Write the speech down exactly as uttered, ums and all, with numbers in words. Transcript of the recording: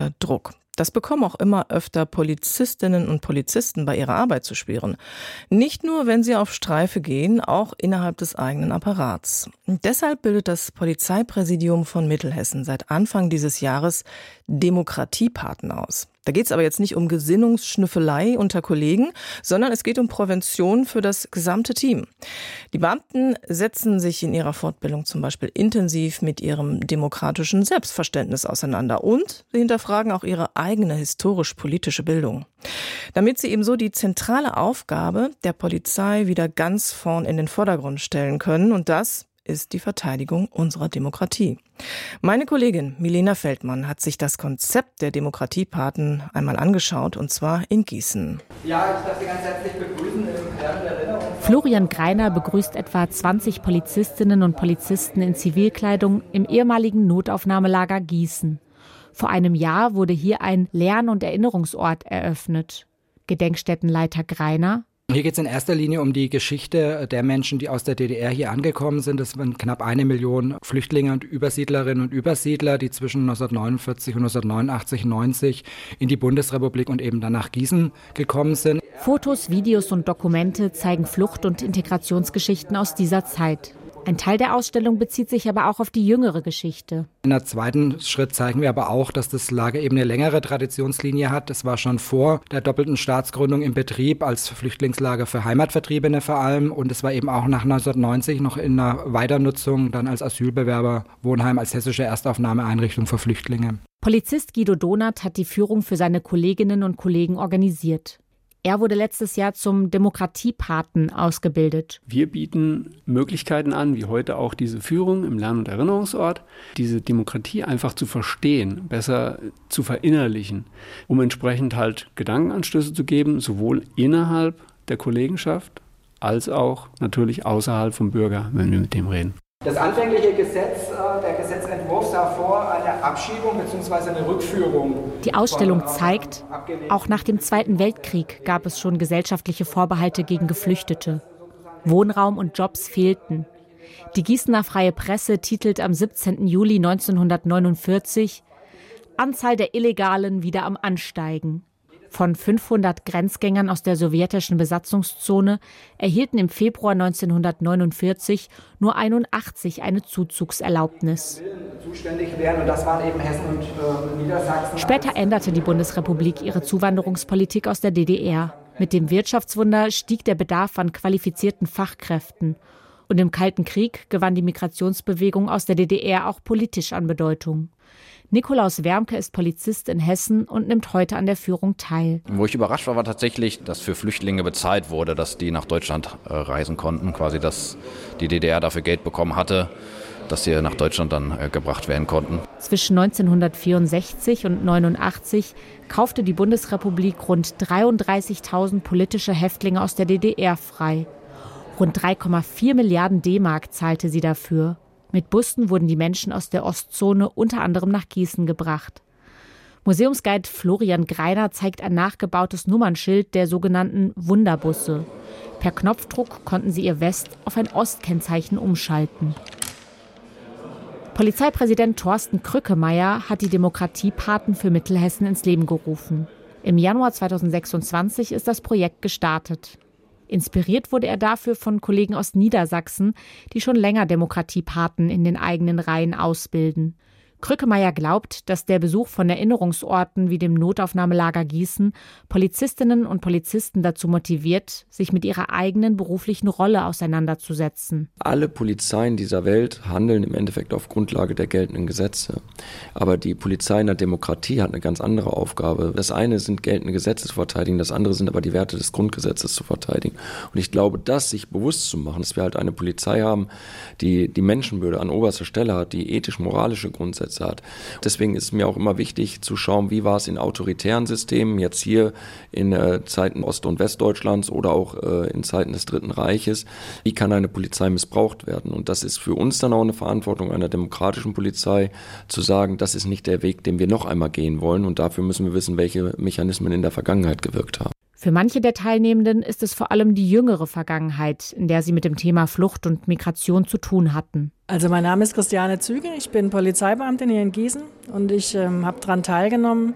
unter Druck. Das bekommen auch immer öfter Polizistinnen und Polizisten bei ihrer Arbeit zu spüren. Nicht nur, wenn sie auf Streife gehen, auch innerhalb des eigenen Apparats. Und deshalb bildet das Polizeipräsidium von Mittelhessen seit Anfang dieses Jahres Demokratiepaten aus. Da geht es aber jetzt nicht um Gesinnungsschnüffelei unter Kollegen, sondern es geht um Prävention für das gesamte Team. Die Beamten setzen sich in ihrer Fortbildung zum Beispiel intensiv mit ihrem demokratischen Selbstverständnis auseinander und sie hinterfragen auch ihre eigene historisch-politische Bildung. Damit sie ebenso die zentrale Aufgabe der Polizei wieder ganz vorn in den Vordergrund stellen können, und das ist die Verteidigung unserer Demokratie. Meine Kollegin Milena Feldmann hat sich das Konzept der Demokratiepaten einmal angeschaut, und zwar in Gießen. Ja, ich darf Sie ganz herzlich begrüßen im Herrn der Erinnerung. Florian Greiner begrüßt etwa zwanzig Polizistinnen und Polizisten in Zivilkleidung im ehemaligen Notaufnahmelager Gießen. Vor einem Jahr wurde hier ein Lern- und Erinnerungsort eröffnet. Gedenkstättenleiter Greiner: Hier geht es in erster Linie um die Geschichte der Menschen, die aus der D D R hier angekommen sind. Das waren knapp eine Million Flüchtlinge und Übersiedlerinnen und Übersiedler, die zwischen neunzehnhundertneunundvierzig und neunzehnhundertneunundachtzig, neunzig in die Bundesrepublik und eben dann nach Gießen gekommen sind. Fotos, Videos und Dokumente zeigen Flucht- und Integrationsgeschichten aus dieser Zeit. Ein Teil der Ausstellung bezieht sich aber auch auf die jüngere Geschichte. In der zweiten Schritt zeigen wir aber auch, dass das Lager eben eine längere Traditionslinie hat. Das war schon vor der doppelten Staatsgründung im Betrieb, als Flüchtlingslager für Heimatvertriebene vor allem. Und es war eben auch nach neunzehnhundertneunzig noch in einer Weiternutzung, dann als Asylbewerberwohnheim, als hessische Erstaufnahmeeinrichtung für Flüchtlinge. Polizist Guido Donath hat die Führung für seine Kolleginnen und Kollegen organisiert. Er wurde letztes Jahr zum Demokratiepaten ausgebildet. Wir bieten Möglichkeiten an, wie heute auch diese Führung im Lern- und Erinnerungsort, diese Demokratie einfach zu verstehen, besser zu verinnerlichen, um entsprechend halt Gedankenanstöße zu geben, sowohl innerhalb der Kollegenschaft als auch natürlich außerhalb vom Bürger, wenn wir mit dem reden. Das anfängliche Gesetz, der Gesetzentwurf sah vor eine Abschiebung bzw. eine Rückführung. Die Ausstellung zeigt, auch nach dem Zweiten Weltkrieg gab es schon gesellschaftliche Vorbehalte gegen Geflüchtete. Wohnraum und Jobs fehlten. Die Gießener Freie Presse titelt am siebzehnten Juli neunzehnhundertneunundvierzig: Anzahl der Illegalen wieder am Ansteigen. Von fünfhundert Grenzgängern aus der sowjetischen Besatzungszone erhielten im Februar neunzehnhundertneunundvierzig nur einundachtzig eine Zuzugserlaubnis. Später änderte die Bundesrepublik ihre Zuwanderungspolitik aus der D D R. Mit dem Wirtschaftswunder stieg der Bedarf an qualifizierten Fachkräften. Und im Kalten Krieg gewann die Migrationsbewegung aus der D D R auch politisch an Bedeutung. Nikolaus Wermke ist Polizist in Hessen und nimmt heute an der Führung teil. Wo ich überrascht war, war tatsächlich, dass für Flüchtlinge bezahlt wurde, dass die nach Deutschland äh, reisen konnten. Quasi, dass die D D R dafür Geld bekommen hatte, dass sie nach Deutschland dann äh, gebracht werden konnten. Zwischen neunzehnhundertvierundsechzig und neunundachtzig kaufte die Bundesrepublik rund dreiunddreißigtausend politische Häftlinge aus der D D R frei. Rund drei Komma vier Milliarden D-Mark zahlte sie dafür. Mit Bussen wurden die Menschen aus der Ostzone unter anderem nach Gießen gebracht. Museumsguide Florian Greiner zeigt ein nachgebautes Nummernschild der sogenannten Wunderbusse. Per Knopfdruck konnten sie ihr West- auf ein Ostkennzeichen umschalten. Polizeipräsident Thorsten Krückemeier hat die Demokratiepaten für Mittelhessen ins Leben gerufen. Im Januar zweitausendsechsundzwanzig ist das Projekt gestartet. Inspiriert wurde er dafür von Kollegen aus Niedersachsen, die schon länger Demokratiepaten in den eigenen Reihen ausbilden. Krückemeier glaubt, dass der Besuch von Erinnerungsorten wie dem Notaufnahmelager Gießen Polizistinnen und Polizisten dazu motiviert, sich mit ihrer eigenen beruflichen Rolle auseinanderzusetzen. Alle Polizeien dieser Welt handeln im Endeffekt auf Grundlage der geltenden Gesetze. Aber die Polizei in der Demokratie hat eine ganz andere Aufgabe. Das eine sind geltende Gesetze zu verteidigen, das andere sind aber die Werte des Grundgesetzes zu verteidigen. Und ich glaube, das sich bewusst zu machen, dass wir halt eine Polizei haben, die die Menschenwürde an oberster Stelle hat, die ethisch-moralische Grundsätze hat. Deswegen ist es mir auch immer wichtig zu schauen, wie war es in autoritären Systemen, jetzt hier in äh, Zeiten Ost- und Westdeutschlands oder auch äh, in Zeiten des Dritten Reiches, wie kann eine Polizei missbraucht werden? Und das ist für uns dann auch eine Verantwortung einer demokratischen Polizei, zu sagen, das ist nicht der Weg, den wir noch einmal gehen wollen, und dafür müssen wir wissen, welche Mechanismen in der Vergangenheit gewirkt haben. Für manche der Teilnehmenden ist es vor allem die jüngere Vergangenheit, in der sie mit dem Thema Flucht und Migration zu tun hatten. Also mein Name ist Christiane Züge, ich bin Polizeibeamtin hier in Gießen und ich ähm, habe daran teilgenommen,